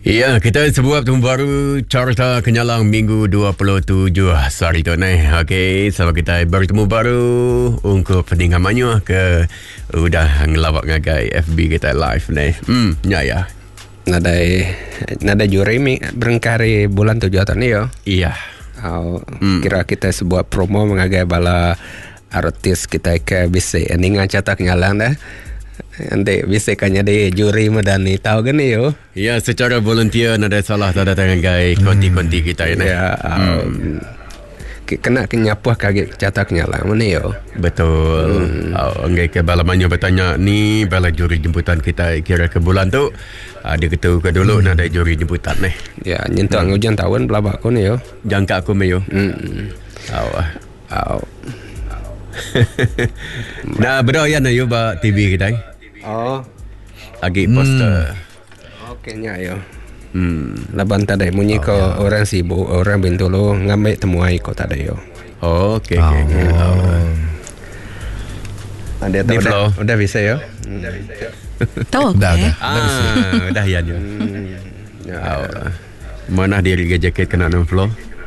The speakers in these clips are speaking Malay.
Ya, kita sebuah bertemu baru Carta Kenyalang minggu 27 hari tu ni. Okey, sama kita bertemu baru untuk peningamannya ke udah ngelawak ngagai FB kita live ni. Ya. Nada juri berengkari bulan 7 tahun ni yo. Iya. Kira kita sebuah promo mengagai bala artis kita ke bisa ningan Carta Kenyalang dah. Nanti bisakannya di juri medani tahu kan yo. Ya, secara volunteer ada salah tanda tangan gai konti-konti kita ini. Ya, kena kenyapuh kaget Carta Kenyalang mana yo. Betul. Anggai ke bala manyo bertanya ni bala juri jemputan kita kira ke bulan tu. Dia ketua ke dulu ada juri jemputan ni. Ya, nyentuh hujan tahun belabak ko ni yo. Jangka aku meyo. Nah, berdoa na yo ba TV kita. Agi poster. Okeynya yo. Laban tadi munyi ko orang sibuk, orang Bintulu ngambil temuai ko tadi yo. Okey. Ada udah bisa yo. Tahu dah ya dia. Mana dia liga jaket kena non floor?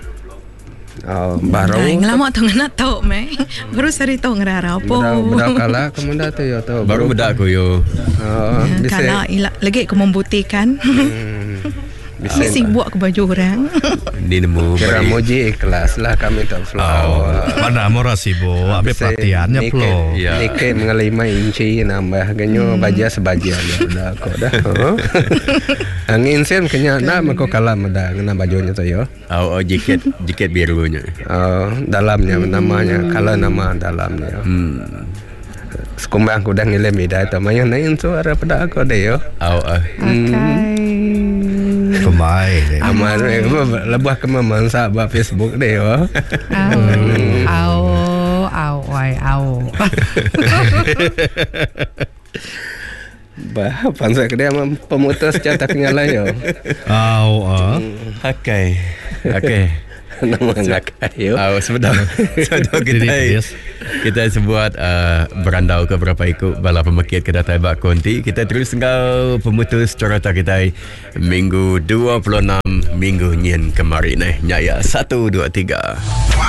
Baru lama tu nak tahu me. Baru sari tahu ngerara apa. Bedak kala kemudian tu yo tahu. Baru bedak aku yo. Bisa. Kalau lagi aku membuktikan. Bisa sibuk ke baju orang. Di nemu kira moji ikhlas lah kami tak flow. Mana mora sibuk ambil perhatiannya flow. Nike mengalima inci nambah ganyo baja sebagian dah kok dah. Angin sen kenya nak mako kalah meda ngena bajunya tu yo. Jaket birunya. Dalamnya namanya kalau nama dalamnya. Sekumbang aku dah ngilem ida tu mayan nain suara pada aku deh yo. Pemai aman lebah ke memang sahabat Facebook deh yo. Bah, pansa ke dia pemutus Carta Kenyalang yo. Okey. Nama ngakai yo. Sebentar kita sebuat berandau ke berapa ikut bala pemakit ke data bak konti. Kita terus tinggal pemutus Carta kita minggu 26 minggu nyen kemarin nyaya 1 2 3.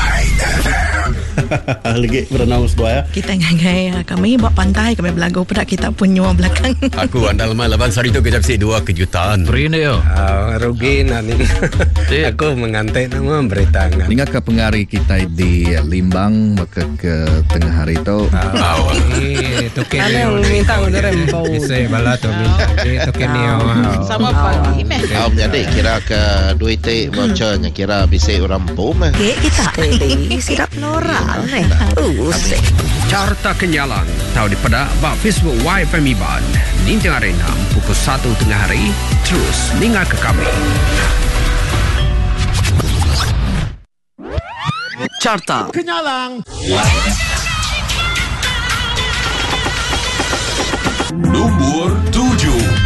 Lagi berenang sebuah ya. Kita ngagai kami bawa pantai, kami belagu pada kita punya belakang. Aku andal malam hari tu kita mesti 2 kejutan. Beri ni yo. Rugi nanti. Aku mengantai nama berita. Ingat ke pengari kita di Limbang maka ke tengah hari tu. Itu kena minta untuk rempo. Bisa bala tu minta. Itu kena. Sama pagi meh. Jadi kira ke duit vouchernya kira bisa orang pom. Kita sidap Nora. Carta Kenyalang tahu di pada Facebook YFM Iban Nintang Arena pukul 1 tengah hari. Terus dengar ke kami. Carta Kenyalang Nombor 7.